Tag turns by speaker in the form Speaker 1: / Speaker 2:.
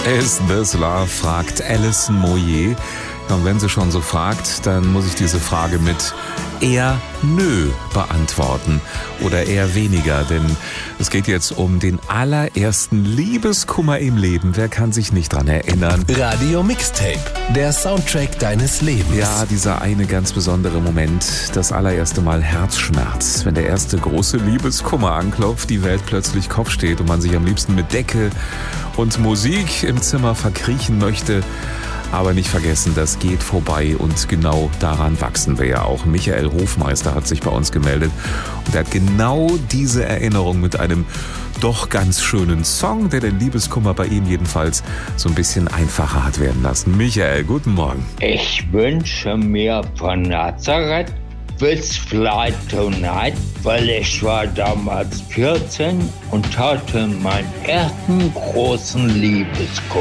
Speaker 1: Is this love? Fragt Alison Moyet. Und wenn sie schon so fragt, dann muss ich diese Frage mit eher nö beantworten oder eher weniger, denn es geht jetzt um den allerersten Liebeskummer im Leben. Wer kann sich nicht dran erinnern?
Speaker 2: Radio Mixtape, der Soundtrack deines Lebens.
Speaker 1: Ja, dieser eine ganz besondere Moment, das allererste Mal Herzschmerz, wenn der erste große Liebeskummer anklopft, die Welt plötzlich Kopf steht und man sich am liebsten mit Decke und Musik im Zimmer verkriechen möchte. Aber nicht vergessen, das geht vorbei und genau daran wachsen wir ja auch. Michael Hofmeister hat sich bei uns gemeldet und er hat genau diese Erinnerung mit einem doch ganz schönen Song, der den Liebeskummer bei ihm jedenfalls so ein bisschen einfacher hat werden lassen. Michael, guten Morgen.
Speaker 3: Ich wünsche mir von Nazareth bis Fly Tonight, weil ich war damals 14 und hatte meinen ersten großen Liebeskummer.